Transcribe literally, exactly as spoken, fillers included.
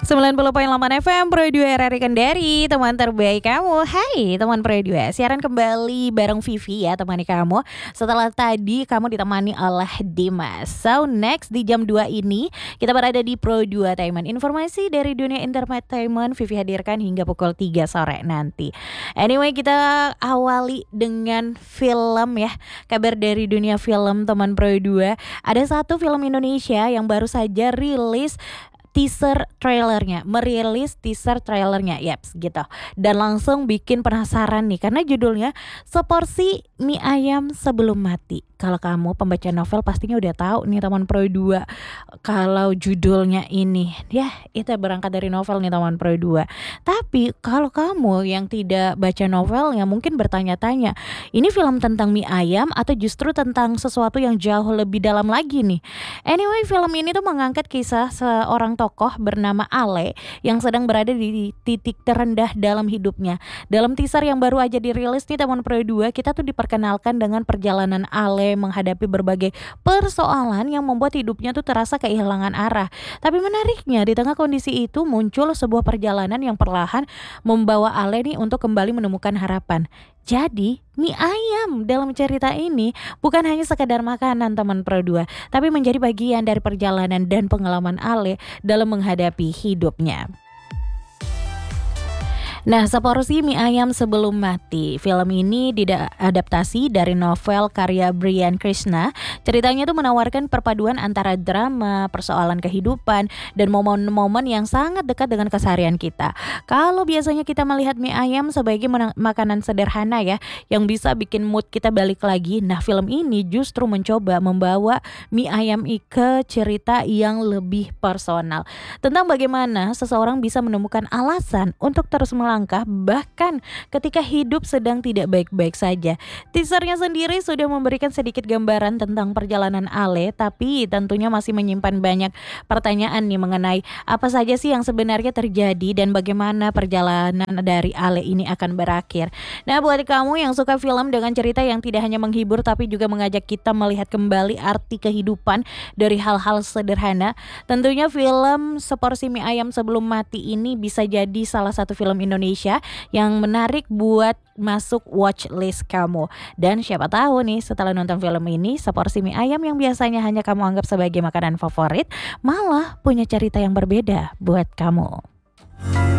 sembilan puluh koma delapan F M Pro dua R R I Kendari, teman terbaik kamu. Hai teman Pro dua, siaran kembali bareng Vivi ya temani kamu. Setelah tadi kamu ditemani oleh Dimas. So next di jam dua ini kita berada di Pro dua Entertainment. Informasi dari dunia entertainment Vivi hadirkan hingga pukul tiga sore nanti. Anyway, kita awali dengan film ya. Kabar dari dunia film teman Pro dua. Ada satu film Indonesia yang baru saja rilis teaser trailernya, merilis teaser trailernya, yaps gitu. Dan langsung bikin penasaran nih karena judulnya Seporsi Mie Ayam Sebelum Mati. Kalau kamu pembaca novel pastinya udah tahu nih teman Pro dua kalau judulnya ini. Ya, itu berangkat dari novel nih teman Pro dua. Tapi kalau kamu yang tidak baca novelnya mungkin bertanya-tanya, ini film tentang mie ayam atau justru tentang sesuatu yang jauh lebih dalam lagi nih. Anyway, film ini tuh mengangkat kisah seorang tokoh bernama Ale yang sedang berada di titik terendah dalam hidupnya. Dalam teaser yang baru aja dirilis nih teman Pro dua, kita tuh diperkenalkan dengan perjalanan Ale menghadapi berbagai persoalan yang membuat hidupnya tuh terasa kehilangan arah. Tapi menariknya di tengah kondisi itu muncul sebuah perjalanan yang perlahan membawa Ale nih untuk kembali menemukan harapan. Jadi mie ayam dalam cerita ini bukan hanya sekadar makanan teman Pro dua, tapi menjadi bagian dari perjalanan dan pengalaman Ale dalam menghadapi hidupnya. Nah, Seporsi Mie Ayam Sebelum Mati. Film ini diadaptasi dari novel karya Brian Krishna. Ceritanya tuh menawarkan perpaduan antara drama, persoalan kehidupan, dan momen-momen yang sangat dekat dengan keseharian kita. Kalau biasanya kita melihat mie ayam sebagai menang- makanan sederhana ya, yang bisa bikin mood kita balik lagi. Nah, film ini justru mencoba membawa mie ayam ke cerita yang lebih personal. Tentang bagaimana seseorang bisa menemukan alasan untuk terus melangkah langkah bahkan ketika hidup sedang tidak baik-baik saja. Teasernya sendiri sudah memberikan sedikit gambaran tentang perjalanan Ale, tapi tentunya masih menyimpan banyak pertanyaan nih mengenai apa saja sih yang sebenarnya terjadi dan bagaimana perjalanan dari Ale ini akan berakhir. Nah, buat kamu yang suka film dengan cerita yang tidak hanya menghibur tapi juga mengajak kita melihat kembali arti kehidupan dari hal-hal sederhana, tentunya film Seporsi Mie Ayam Sebelum Mati ini bisa jadi salah satu film Indonesia Indonesia yang menarik buat masuk watchlist kamu. Dan siapa tahu nih setelah nonton film ini, seporsi mie ayam yang biasanya hanya kamu anggap sebagai makanan favorit malah punya cerita yang berbeda buat kamu.